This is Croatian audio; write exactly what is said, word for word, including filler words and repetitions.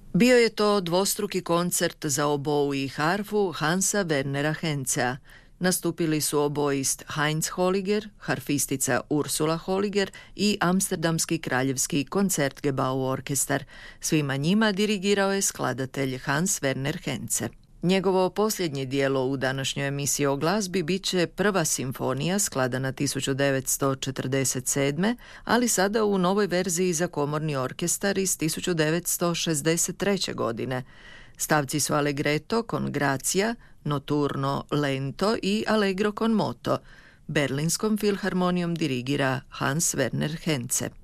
Bio je to dvostruki koncert za obou i harfu Hansa Wernera Henzea. Nastupili su oboist Heinz Holliger, harfistica Ursula Holliger i Amsterdamski kraljevski koncertgebau orkestar. Svima njima dirigirao je skladatelj Hans Werner Henze. Njegovo posljednje dijelo u današnjoj emisiji o glazbi bit će prva simfonija skladana tisuću devetsto četrdeset sedme, ali sada u novoj verziji za komorni orkestar iz tisuću devetsto šezdeset treće. godine. Stavci su Allegretto con grazia, Notturno lento i Allegro con moto. Berlinskom filharmonijom dirigira Hans Werner Henze.